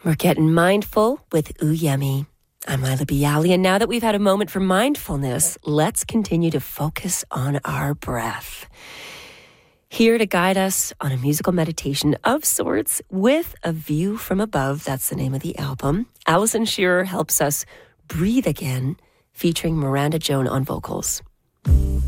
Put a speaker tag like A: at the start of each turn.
A: We're getting mindful with Ooh Yummy. I'm Lila Bialy, and now that we've had a moment for mindfulness, let's continue to focus on our breath. Here to guide us on a musical meditation of sorts with a view from above, that's the name of the album, Alison Shearer helps us breathe again, featuring Miranda Joan on vocals.